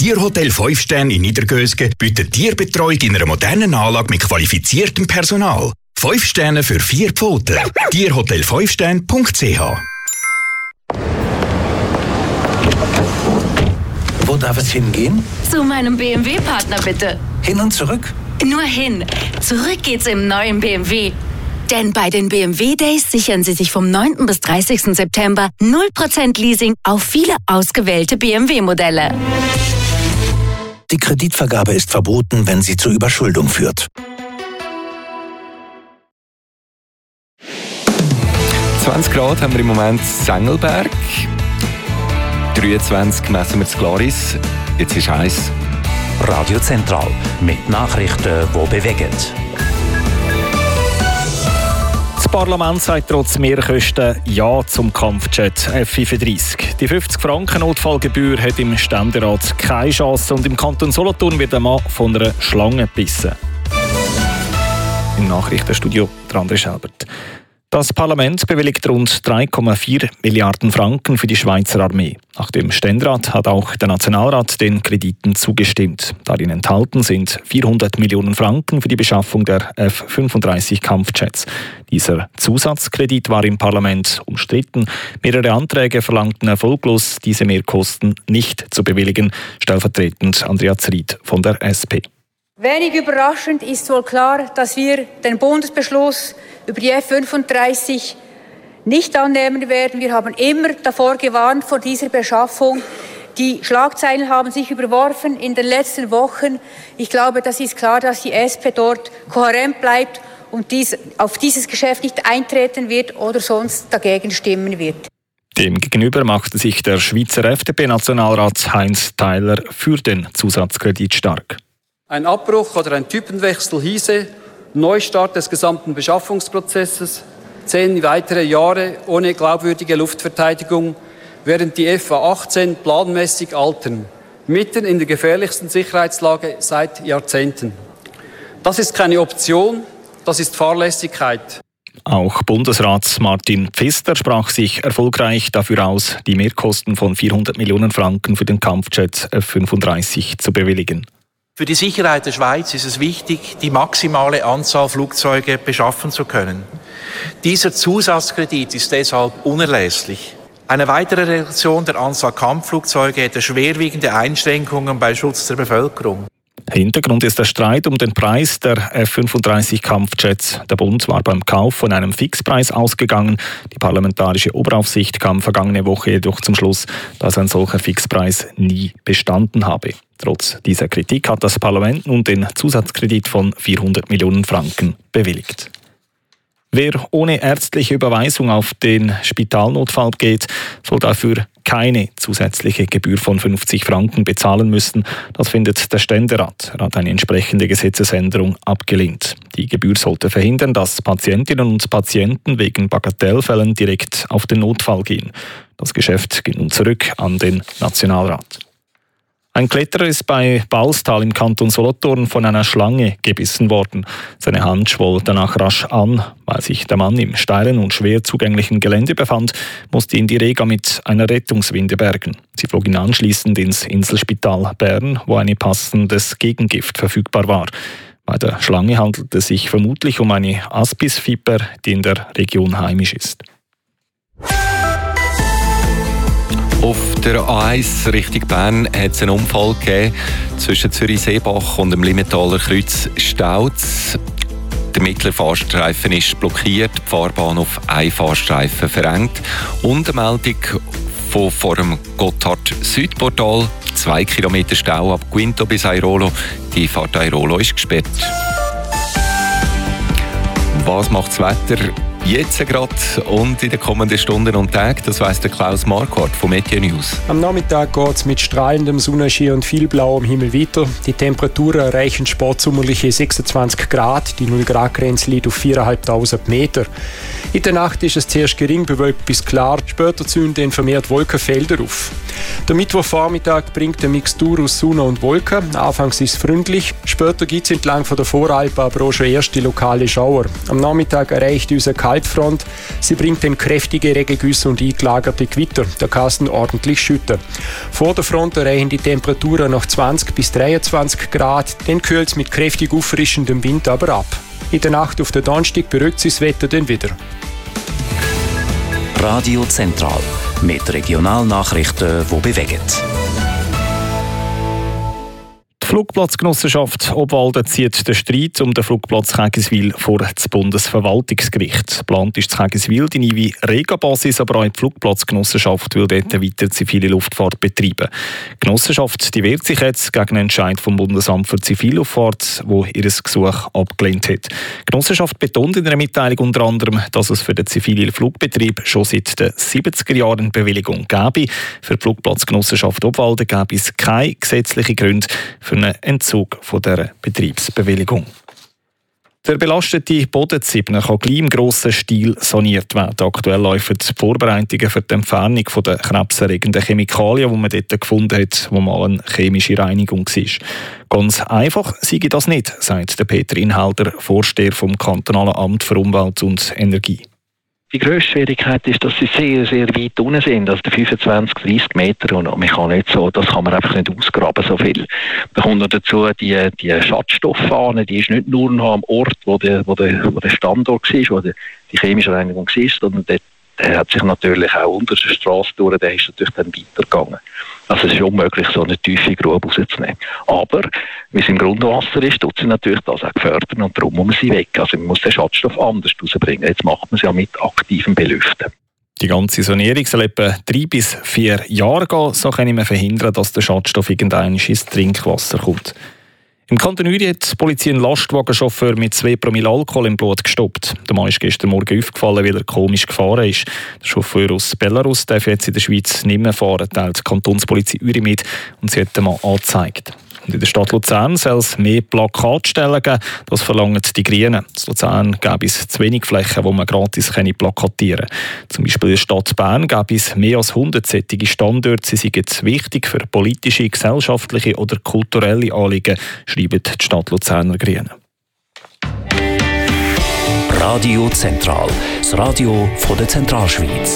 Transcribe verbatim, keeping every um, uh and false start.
Tierhotel fünf Sterne in Niedergösgen bietet Tierbetreuung in einer modernen Anlage mit qualifiziertem Personal. fünf Sterne für vier Pfoten. tierhotel fünf sterne punkt c h. Wo darf es hingehen? Zu meinem B M W-Partner bitte. Hin und zurück? Nur hin. Zurück geht's im neuen B M W. Denn bei den B M W Days sichern Sie sich vom neunten bis dreißigsten September null Prozent Leasing auf viele ausgewählte B M W-Modelle. Die Kreditvergabe ist verboten, wenn sie zur Überschuldung führt. zwanzig Grad haben wir im Moment in Sengelberg. dreiundzwanzig messen wir in Glaris. Jetzt ist heiß. Radio Zentral mit Nachrichten, die bewegen. Das Parlament sagt trotz Mehrkosten Ja zum Kampfjet F fünfunddreißig. Die fünfzig Franken Notfallgebühr hat im Ständerat keine Chance und im Kanton Solothurn wird ein Mann von einer Schlange gebissen. Im Nachrichtenstudio der André Schelbert. Das Parlament bewilligt rund drei Komma vier Milliarden Franken für die Schweizer Armee. Nach dem Ständerat hat auch der Nationalrat den Krediten zugestimmt. Darin enthalten sind vierhundert Millionen Franken für die Beschaffung der F fünfunddreißig Kampfjets. Dieser Zusatzkredit war im Parlament umstritten. Mehrere Anträge verlangten erfolglos, diese Mehrkosten nicht zu bewilligen. Stellvertretend Andrea Zried von der S P. Wenig überraschend ist wohl klar, dass wir den Bundesbeschluss über die F fünfunddreißig nicht annehmen werden. Wir haben immer davor gewarnt vor dieser Beschaffung. Die Schlagzeilen haben sich überworfen in den letzten Wochen. Ich glaube, das ist klar, dass die S P dort kohärent bleibt und dies, auf dieses Geschäft nicht eintreten wird oder sonst dagegen stimmen wird. Demgegenüber machte sich der Schweizer F D P-Nationalrat Heinz Theiler für den Zusatzkredit stark. Ein Abbruch oder ein Typenwechsel hieße Neustart des gesamten Beschaffungsprozesses, zehn weitere Jahre ohne glaubwürdige Luftverteidigung, während die F A achtzehn planmäßig altern, mitten in der gefährlichsten Sicherheitslage seit Jahrzehnten. Das ist keine Option, das ist Fahrlässigkeit. Auch Bundesrat Martin Pfister sprach sich erfolgreich dafür aus, die Mehrkosten von vierhundert Millionen Franken für den Kampfjet F fünfunddreißig zu bewilligen. Für die Sicherheit der Schweiz ist es wichtig, die maximale Anzahl Flugzeuge beschaffen zu können. Dieser Zusatzkredit ist deshalb unerlässlich. Eine weitere Reduktion der Anzahl Kampfflugzeuge hätte schwerwiegende Einschränkungen beim Schutz der Bevölkerung. Hintergrund ist der Streit um den Preis der F fünfunddreißig Kampfjets. Der Bund war beim Kauf von einem Fixpreis ausgegangen. Die parlamentarische Oberaufsicht kam vergangene Woche jedoch zum Schluss, dass ein solcher Fixpreis nie bestanden habe. Trotz dieser Kritik hat das Parlament nun den Zusatzkredit von vierhundert Millionen Franken bewilligt. Wer ohne ärztliche Überweisung auf den Spitalnotfall geht, soll dafür keine zusätzliche Gebühr von fünfzig Franken bezahlen müssen. Das findet der Ständerat. Er hat eine entsprechende Gesetzesänderung abgelehnt. Die Gebühr sollte verhindern, dass Patientinnen und Patienten wegen Bagatellfällen direkt auf den Notfall gehen. Das Geschäft geht nun zurück an den Nationalrat. Ein Kletterer ist bei Balstal im Kanton Solothurn von einer Schlange gebissen worden. Seine Hand schwoll danach rasch an. Weil sich der Mann im steilen und schwer zugänglichen Gelände befand, musste ihn die Rega mit einer Rettungswinde bergen. Sie flog ihn anschließend ins Inselspital Bern, wo ein passendes Gegengift verfügbar war. Bei der Schlange handelt es sich vermutlich um eine Aspisviper, die in der Region heimisch ist. Auf der A eins Richtung Bern hat es einen Unfall gegeben. Zwischen Zürich-Seebach und dem Limmetaler Kreuz staut. Der mittlere Fahrstreifen ist blockiert, die Fahrbahn auf einen Fahrstreifen verengt. Und eine Meldung von vor dem Gotthard-Südportal. Zwei Kilometer Stau ab Quinto bis Airolo. Die Fahrt Airolo ist gesperrt. Was macht das Wetter jetzt gerade und in den kommenden Stunden und Tagen? Das weiss der Klaus Marquardt von Meteo News. Am Nachmittag geht es mit strahlendem Sonnenschein und viel blauem Himmel weiter. Die Temperaturen erreichen sportsommerliche sechsundzwanzig Grad. Die null Grad Grenze liegt auf viertausendfünfhundert Meter. In der Nacht ist es zuerst gering bewölkt bis klar. Später ziehen dann vermehrt Wolkenfelder auf. Der Mittwochvormittag bringt eine Mixtur aus Sonne und Wolken. Anfangs ist es freundlich. Später gibt es entlang von der Voralpen aber auch schon erste lokale Schauer. Am Nachmittag erreicht uns eine kalte Kaltfront. Sie bringt den kräftige Regengüsse und eingelagerte Gewitter. Da kann es ordentlich schütten. Vor der Front erreichen die Temperaturen noch zwanzig bis dreiundzwanzig Grad. Dann kühlt es mit kräftig auffrischendem Wind aber ab. In der Nacht auf den Donnerstag beruhigt sich das Wetter dann wieder. Radio Zentral mit Regionalnachrichten, die bewegen. Die Flugplatzgenossenschaft Obwalden zieht den Streit um den Flugplatz Kägiswil vor das Bundesverwaltungsgericht. Geplant ist Kägiswil die neue Rega-Basis, aber auch die Flugplatzgenossenschaft will dort weiter zivile Luftfahrt betreiben. Die Genossenschaft die wehrt sich jetzt gegen einen Entscheid vom Bundesamt für Zivilluftfahrt, wo ihr Gesuch abgelehnt hat. Die Genossenschaft betont in einer Mitteilung unter anderem, dass es für den zivilen Flugbetrieb schon seit den siebziger Jahren Bewilligung gäbe. Für die Flugplatzgenossenschaft Obwalden gäbe es keine gesetzlichen Gründe für einen Entzug von dieser Betriebsbewilligung. Der belastete Bodensiebener kann gleich im grossen Stil saniert werden. Aktuell laufen die Vorbereitungen für die Entfernung der krebserregenden Chemikalien, die man dort gefunden hat, wo mal eine chemische Reinigung war. Ganz einfach sei das nicht, sagt der Peter Inhalter, Vorsteher vom Kantonalen Amt für Umwelt und Energie. Die grösste Schwierigkeit ist, dass sie sehr, sehr weit unten sind, also fünfundzwanzig, dreißig Meter, und man kann nicht so, das kann man einfach nicht ausgraben, so viel. Da kommt noch dazu die, die Schadstofffahne, die ist nicht nur noch am Ort, wo der, wo der, wo der Standort war, wo der, die chemische Reinigung war, sondern dort, der hat sich natürlich auch unter der Straße durch, der ist natürlich dann weitergegangen. Also es ist unmöglich, so eine tiefe Grube rauszunehmen. Aber, wie es im Grundwasser ist, tut sie natürlich das auch fördern und darum muss man sie weg. Also man muss den Schadstoff anders rausbringen. Jetzt macht man es ja mit aktivem Belüften. Die ganze Sanierung soll etwa drei bis vier Jahre gehen. So kann man verhindern, dass der Schadstoff irgendwann ins Trinkwasser kommt. Im Kanton Uri hat die Polizei einen Lastwagenchauffeur mit zwei Promille Alkohol im Blut gestoppt. Der Mann ist gestern Morgen aufgefallen, weil er komisch gefahren ist. Der Chauffeur aus Belarus darf jetzt in der Schweiz nicht mehr fahren, teilt die Kantonspolizei Uri mit, und sie hat den Mann angezeigt. Und in der Stadt Luzern soll es mehr Plakatstellen geben. Das verlangen die Grünen. In Luzern gäbe es zu wenig Flächen, wo man gratis plakatieren kann. Zum Beispiel in der Stadt Bern gäbe es mehr als hundert solche Standorte. Sie sind wichtig für politische, gesellschaftliche oder kulturelle Anliegen, schreiben die Stadt Luzerner Grünen. Radio Zentral, das Radio von der Zentralschweiz.